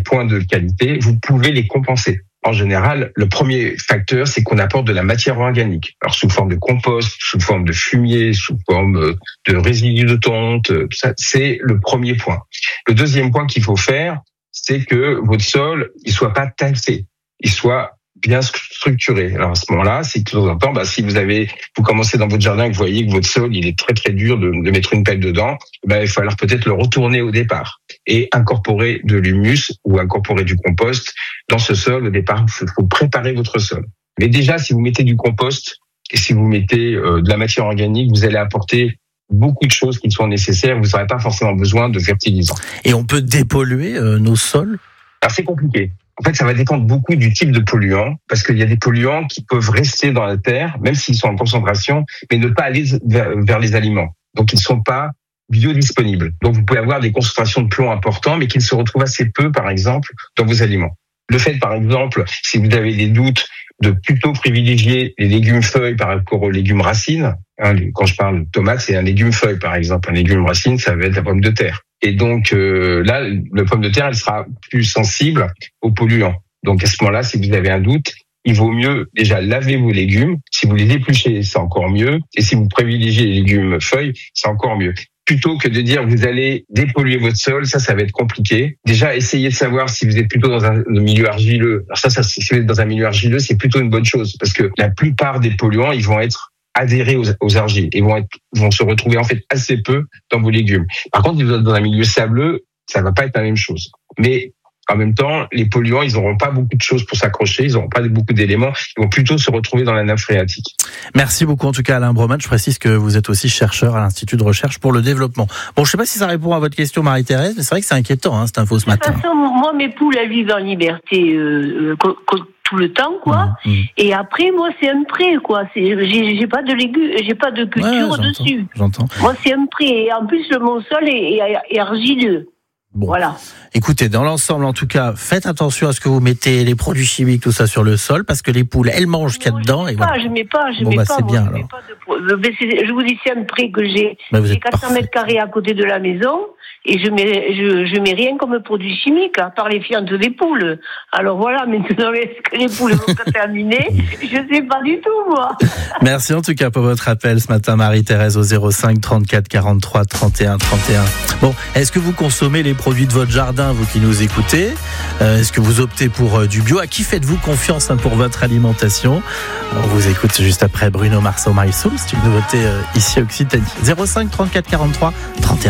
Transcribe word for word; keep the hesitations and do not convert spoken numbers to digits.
points de qualité, vous pouvez les compenser. En général, le premier facteur, c'est qu'on apporte de la matière organique. Alors, sous forme de compost, sous forme de fumier, sous forme de résidus de tonte, tout ça, c'est le premier point. Le deuxième point qu'il faut faire, c'est que votre sol, il soit pas tassé, il soit bien structuré. Alors, à ce moment-là, c'est que de temps en temps, bah, si vous avez, vous commencez dans votre jardin et que vous voyez que votre sol, il est très, très dur de, de mettre une pelle dedans, bah, il va falloir peut-être le retourner au départ et incorporer de l'humus ou incorporer du compost dans ce sol. Au départ, il faut préparer votre sol. Mais déjà, si vous mettez du compost et si vous mettez euh, de la matière organique, vous allez apporter beaucoup de choses qui sont nécessaires. Vous n'aurez pas forcément besoin de fertilisants. Et on peut dépolluer euh, nos sols ? Alors, c'est compliqué. En fait, ça va dépendre beaucoup du type de polluant, parce qu'il y a des polluants qui peuvent rester dans la terre, même s'ils sont en concentration, mais ne pas aller vers, vers les aliments. Donc, ils ne sont pas biodisponibles. Donc, vous pouvez avoir des concentrations de plomb importantes, mais qui se retrouvent assez peu, par exemple, dans vos aliments. Le fait, par exemple, si vous avez des doutes, de plutôt privilégier les légumes feuilles par rapport aux légumes racines. Hein, quand je parle de tomate, c'est un légume feuille, par exemple. Un légume racine, ça va être la pomme de terre. Et donc euh, là, la pomme de terre, elle sera plus sensible aux polluants. Donc à ce moment-là, si vous avez un doute, il vaut mieux déjà laver vos légumes. Si vous les épluchez, c'est encore mieux. Et si vous privilégiez les légumes feuilles, c'est encore mieux. Plutôt que de dire vous allez dépolluer votre sol, ça, ça va être compliqué. Déjà, essayez de savoir si vous êtes plutôt dans un milieu argileux. Alors ça, ça si vous êtes dans un milieu argileux, c'est plutôt une bonne chose parce que la plupart des polluants, ils vont être adhérer aux, aux argiles et vont être, vont se retrouver en fait assez peu dans vos légumes. Par contre, si vous êtes dans un milieu sableux, ça va pas être la même chose. Mais en même temps, les polluants, ils n'auront pas beaucoup de choses pour s'accrocher, ils n'auront pas beaucoup d'éléments, ils vont plutôt se retrouver dans la nappe phréatique. Merci beaucoup en tout cas Alain Broman. Je précise que vous êtes aussi chercheur à l'Institut de recherche pour le développement. Bon, je sais pas si ça répond à votre question Marie-Thérèse, mais c'est vrai que c'est inquiétant hein, cette info ce matin. De toute façon, moi mes poules elles vivent en liberté euh, co- co- tout le temps quoi. Mmh, mmh. Et après moi c'est un pré quoi, c'est j'ai, j'ai pas de légumes, j'ai pas de culture ouais, j'entends, dessus. J'entends. Moi c'est un pré et en plus mon sol est, est, est argileux. Bon. Voilà. Écoutez, dans l'ensemble, en tout cas, faites attention à ce que vous mettez, les produits chimiques, tout ça sur le sol, parce que les poules, elles mangent ce qu'il y a dedans. Je et mets pas, voilà. je mets pas, je bon, mets bah, pas. C'est moi, bien, je, alors. mets pas de... je vous dis, c'est un pré que j'ai. Bah, j'ai quatre cents mètres carrés à côté de la maison et je mets, je, je mets rien comme produit chimique, à part les fientes des poules. Alors voilà, maintenant, est-ce que les poules vont se terminer? Je sais pas du tout, moi. Merci en tout cas pour votre appel ce matin, Marie-Thérèse, au zéro cinq trente-quatre quarante-trois trente et un trente et un. Bon, est-ce que vous consommez les produits de votre jardin, vous qui nous écoutez? euh, Est-ce que vous optez pour euh, du bio? À qui faites-vous confiance hein, pour votre alimentation? On vous écoute juste après Bruno Mars, My Soul. C'est une nouveauté euh, ici à Occitanie. zéro cinq trente-quatre quarante-trois trente et un.